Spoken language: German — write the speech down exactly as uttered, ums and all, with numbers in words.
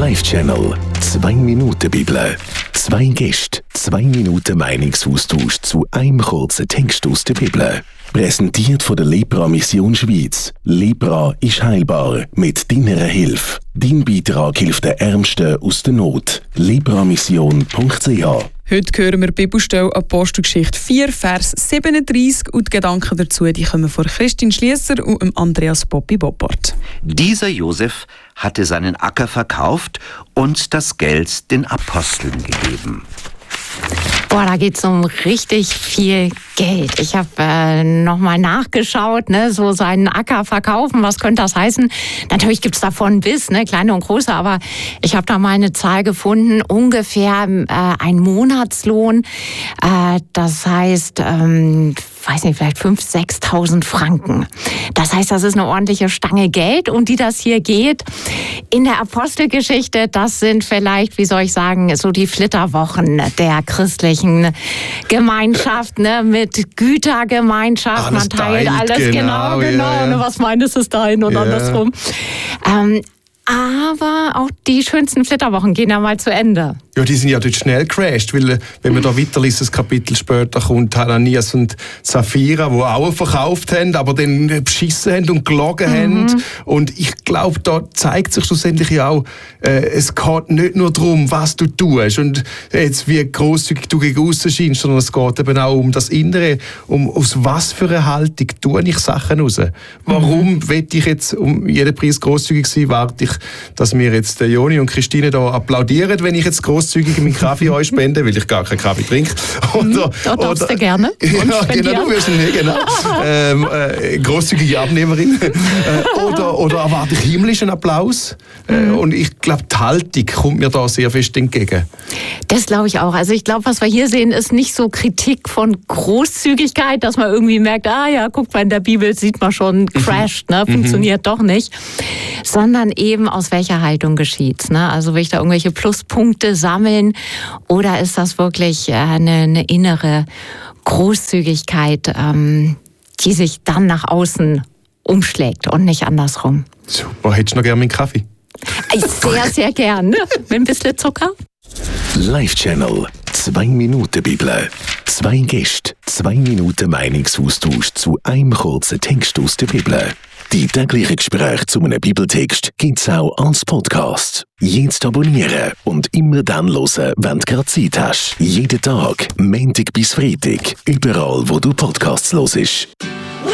Live-Channel. Zwei Minuten Bibel. Zwei Gäste, zwei Minuten Meinungsaustausch zu einem kurzen Text aus der Bibel. Präsentiert von der Lepra Mission Schweiz. Lepra ist heilbar mit deiner Hilfe. Dein Beitrag hilft den Ärmsten aus der Not. lepramission punkt c h. Heute hören wir die Bibelstelle Apostelgeschichte vier, Vers siebenunddreissig und die Gedanken dazu die kommen von Christine Schliesser und Andreas Bobby Boppert. Dieser Josef hatte seinen Acker verkauft und das Geld den Aposteln gegeben. Boah, da geht's um richtig viel Geld. Ich habe äh, nochmal nachgeschaut, ne, so seinen Acker verkaufen, was könnte das heißen? Natürlich gibt's davon bis, ne, kleine und große, aber ich habe da mal eine Zahl gefunden, ungefähr äh, ein Monatslohn. Äh, das heißt, ähm, weiß nicht, vielleicht fünftausend, sechstausend Franken. Das heißt, das ist eine ordentliche Stange Geld, um die das hier geht. In der Apostelgeschichte, das sind vielleicht, wie soll ich sagen, so die Flitterwochen der christlichen Gemeinschaft, ne, mit Gütergemeinschaft. Alles Man teilt teilt, alles, genau, genau, genau. ja, ja. Ne, was meint es dahin und Ja. andersrum. Ähm, aber auch die schönsten Flitterwochen gehen ja mal zu Ende. Ja, die sind ja dort schnell gecrashed, weil, wenn man da weiterliest, das Kapitel später kommt Hananias und Sapphira, die auch verkauft haben, aber dann beschissen haben und gelogen Mhm. haben. Und ich glaube, da zeigt sich schlussendlich ja auch, äh, es geht nicht nur darum, was du tust und jetzt wie grosszügig du gegen aussen scheinst, sondern es geht eben auch um das Innere, um aus was für eine Haltung tue ich Sachen raus. Warum mhm. will ich jetzt um jeden Preis grosszügig sein? Warte ich, dass mir jetzt Joni und Christine da applaudieren, wenn ich jetzt grosszügig meinen Kaffee euch spende, weil ich gar keinen Kaffee trinke. Oder, Da darfst oder, du gerne. ja, genau, du wirst nicht, genau. ähm, äh, grosszügige Abnehmerin. äh, oder, oder erwarte ich himmlischen Applaus. Äh, Mhm. Und ich glaube, die Haltung kommt mir da sehr fest entgegen. Das glaube ich auch. Also ich glaube, was wir hier sehen, ist nicht so Kritik von Großzügigkeit, dass man irgendwie merkt, ah ja, guck mal, in der Bibel sieht man schon, crasht, ne, funktioniert doch nicht. Sondern eben aus welcher Haltung geschieht's, ne? Also will ich da irgendwelche Pluspunkte sammeln oder ist das wirklich äh, eine, eine innere Großzügigkeit, ähm, die sich dann nach außen umschlägt und nicht andersrum? Super, hättest du noch gerne meinen Kaffee? Sehr, sehr gern. Mit ein bisschen Zucker. Live-Channel. Zwei Minuten Bibel. Zwei Gäste, zwei Minuten Meinungsaustausch zu einem kurzen Text aus der Bibel. Die täglichen Gespräche zu einem Bibeltext gibt's auch als Podcast. Jetzt abonnieren und immer dann hören, wenn du gerade Zeit hast. Jeden Tag, Montag bis Freitag, überall wo du Podcasts hörst.